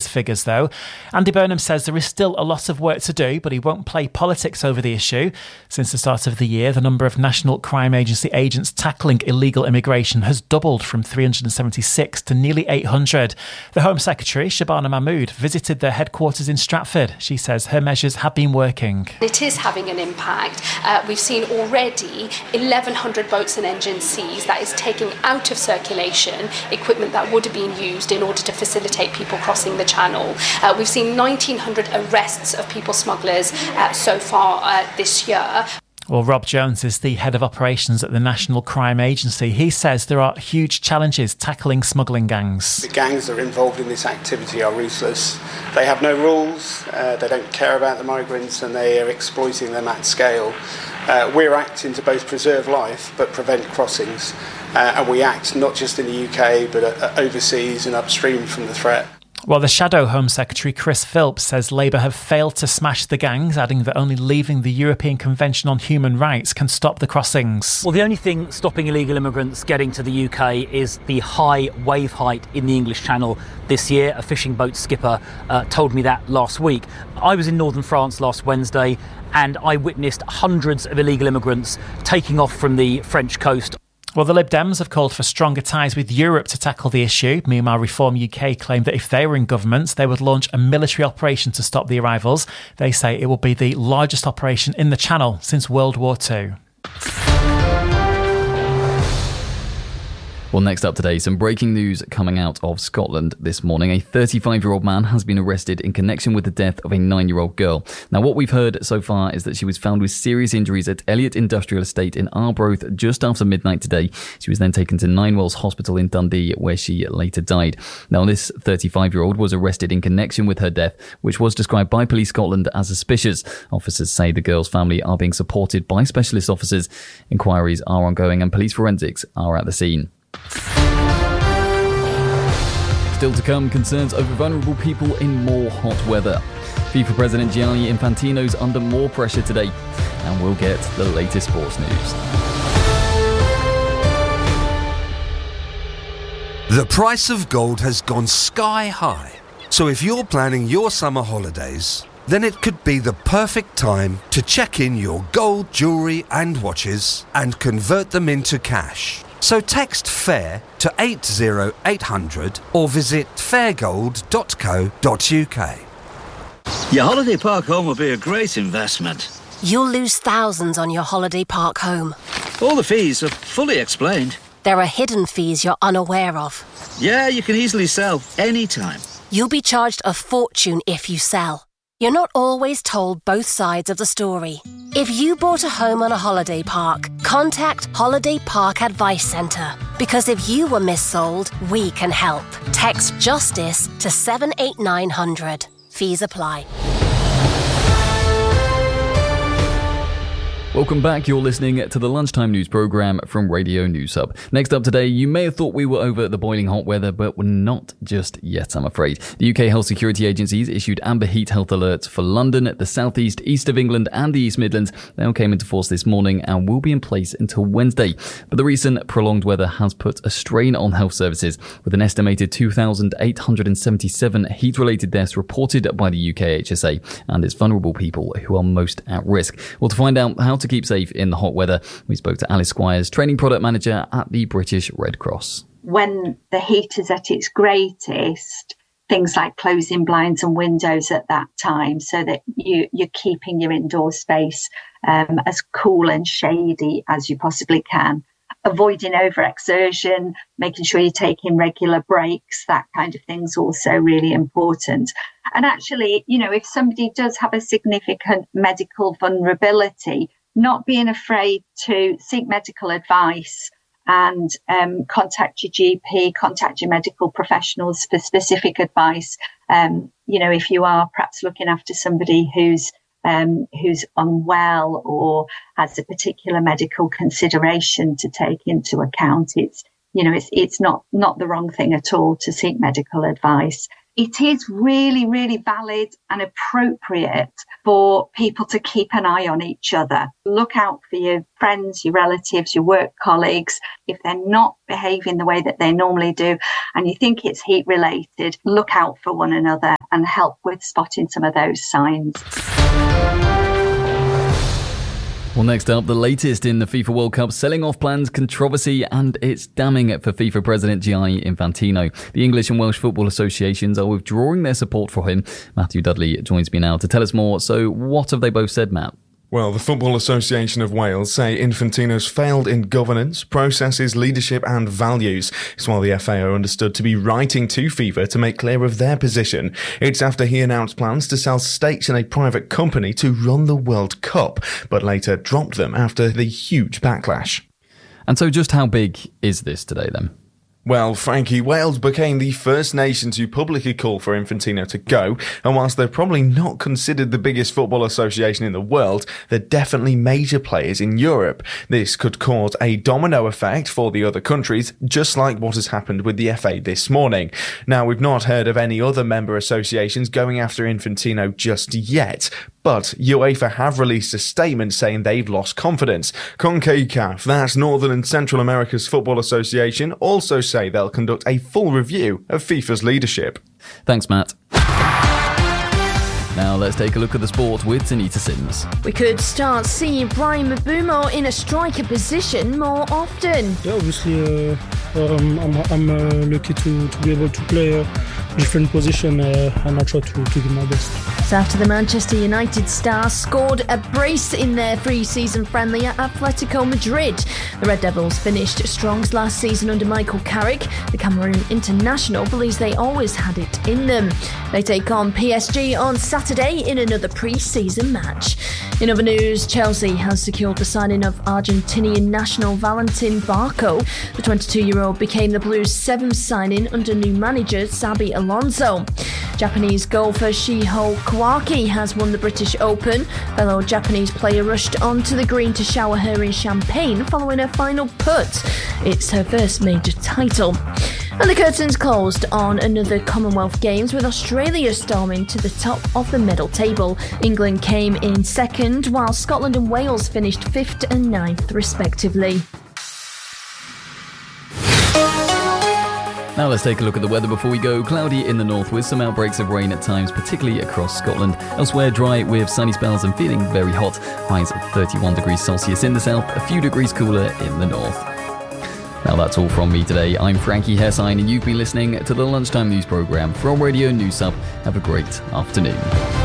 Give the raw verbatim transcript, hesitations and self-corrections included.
those figures, though. Andy Burnham says there is still a lot of work to do, but he won't play politics over the issue. Since the start of the year, the number of National Crime Agency agents tackling illegal immigration has doubled from three hundred seventy-six to nearly eight hundred. The Home Secretary, Shabana Mahmood, visited their headquarters in Stratford. She says her measures have been working. It is having an impact. Uh, we've seen already eleven hundred boats and engines seized. That is taking out of circulation equipment that would have been used in order to facilitate people crossing the channel. Uh, we've seen nineteen hundred arrests of people smugglers uh, so far uh, this year. Well, Rob Jones is the head of operations at the National Crime Agency. He says there are huge challenges tackling smuggling gangs. The gangs that are involved in this activity are ruthless. They have no rules, uh, they don't care about the migrants, and they are exploiting them at scale. Uh, we're acting to both preserve life but prevent crossings. Uh, and we act not just in the U K but uh, overseas and upstream from the threat. Well, the Shadow Home Secretary, Chris Philps, says Labour have failed to smash the gangs, adding that only leaving the European Convention on Human Rights can stop the crossings. Well, the only thing stopping illegal immigrants getting to the U K is the high wave height in the English Channel this year. A fishing boat skipper uh, told me that last week. I was in northern France last Wednesday and I witnessed hundreds of illegal immigrants taking off from the French coast. Well, the Lib Dems have called for stronger ties with Europe to tackle the issue. Meanwhile, Reform U K claimed that if they were in government, they would launch a military operation to stop the arrivals. They say it will be the largest operation in the Channel since World War Two. Well, next up today, some breaking news coming out of Scotland this morning. A thirty-five-year-old man has been arrested in connection with the death of a nine-year-old girl. Now, what we've heard so far is that she was found with serious injuries at Elliott Industrial Estate in Arbroath just after midnight today. She was then taken to Ninewells Hospital in Dundee, where she later died. Now, this thirty-five-year-old was arrested in connection with her death, which was described by Police Scotland as suspicious. Officers say the girl's family are being supported by specialist officers. Inquiries are ongoing and police forensics are at the scene. Still to come, concerns over vulnerable people in more hot weather. FIFA President Gianni Infantino's under more pressure today, and we'll get the latest sports news. The price of gold has gone sky high, so if you're planning your summer holidays, then it could be the perfect time to check in your gold jewellery and watches and convert them into cash. So text FAIR to eight zero eight hundred or visit fairgold dot co dot uk. Your holiday park home will be a great investment. You'll lose thousands on your holiday park home. All the fees are fully explained. There are hidden fees you're unaware of. Yeah, you can easily sell anytime. You'll be charged a fortune if you sell. You're not always told both sides of the story. If you bought a home on a holiday park, contact Holiday Park Advice Centre. Because if you were missold, we can help. Text JUSTICE to seven eight nine hundred. Fees apply. Welcome back. You're listening to the Lunchtime News programme from Radio News Hub. Next up today, you may have thought we were over the boiling hot weather, but we're not just yet, I'm afraid. The U K health security agencies issued amber heat health alerts for London, the South East, East of England and the East Midlands. They all came into force this morning and will be in place until Wednesday. But the recent prolonged weather has put a strain on health services, with an estimated two thousand eight hundred seventy-seven heat-related deaths reported by the U K H S A, and it's vulnerable people who are most at risk. Well, to find out how to keep safe in the hot weather, we spoke to Alice Squires, training product manager at the British Red Cross. When the heat is at its greatest, things like closing blinds and windows at that time so that you, you're keeping your indoor space um, as cool and shady as you possibly can. Avoiding overexertion, making sure you're taking regular breaks, that kind of thing's also really important. And actually, you know, if somebody does have a significant medical vulnerability, not being afraid to seek medical advice and um, contact your G P, contact your medical professionals for specific advice. Um, you know, if you are perhaps looking after somebody who's um, who's unwell or has a particular medical consideration to take into account, it's you know, it's it's not not the wrong thing at all to seek medical advice. it is really, really valid and appropriate for people to keep an eye on each other. Look out for your friends, your relatives, your work colleagues. If they're not behaving the way that they normally do and you think it's heat related, look out for one another and help with spotting some of those signs. Well, next up, the latest in the FIFA World Cup selling off plans controversy, and it's damning for FIFA President Gianni Infantino. The English and Welsh Football Associations are withdrawing their support for him. Matthew Dudley joins me now to tell us more. So what have they both said, Matt? Well, the Football Association of Wales say Infantino's failed in governance, processes, leadership and values. It's while the F A are understood to be writing to FIFA to make clear of their position. It's after he announced plans to sell stakes in a private company to run the World Cup, but later dropped them after the huge backlash. And so just how big is this today then? Well, Frankie, Wales became the first nation to publicly call for Infantino to go, and whilst they're probably not considered the biggest football association in the world, they're definitely major players in Europe. This could cause a domino effect for the other countries, just like what has happened with the F A this morning. Now, we've not heard of any other member associations going after Infantino just yet, but UEFA have released a statement saying they've lost confidence. CONCACAF, that's Northern and Central America's Football Association, also say they'll conduct a full review of FIFA's leadership. Thanks, Matt. Now let's take a look at the sport with Tanita Sims. We could start seeing Bryan Mbeumo in a striker position more often. Yeah, obviously uh, um, I'm, I'm uh, lucky to, to be able to play a different position uh, and I try to, to do my best. So after the Manchester United star scored a brace in their pre-season friendly at Atletico Madrid, the Red Devils finished strong last season under Michael Carrick. The Cameroon international believes they always had it in them. They take on P S G on Saturday in another pre-season match. In other news, Chelsea has secured the signing of Argentinian national Valentin Barco. The twenty-two-year-old became the Blues' seventh signing under new manager Xabi Alonso. Japanese golfer Shiho Kawaki has won the British Open. Fellow Japanese player rushed onto the green to shower her in champagne following her final putt. It's her first major title. And the curtains closed on another Commonwealth Games with Australia storming to the top of the medal table. England came in second, while Scotland and Wales finished fifth and ninth respectively. Now let's take a look at the weather before we go. Cloudy in the north with some outbreaks of rain at times, particularly across Scotland. Elsewhere dry with sunny spells and feeling very hot. Highs at thirty-one degrees Celsius in the south, a few degrees cooler in the north. Now that's all from me today. I'm Frankie Hessine and you've been listening to the Lunchtime News Programme from Radio News Hub. Have a great afternoon.